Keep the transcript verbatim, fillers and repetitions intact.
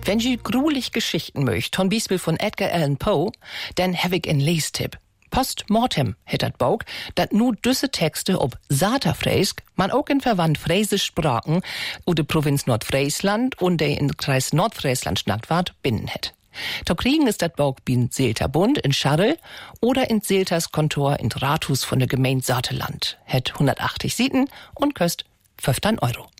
Wenn ihr grulich Geschichten möcht, zum Beispiel von Edgar Allan Poe, dann hab ich einen Lestipp. Post Mortem het dat Bauch, dat nu düsse Texte ob Saterfräisk, man auch in verwandt fräsisch Sprachen oder Provinz Nordfriesland und der in Kreis Nordfriesland schnackt ward, binnen het. To kriegen ist dat Bauch bin Seelter Bund in Scharrel oder in Seelters Kontor in Rathus von der Gemeinde Saterland. Het hundertachtzig Sieten und köst fünfzehn Euro.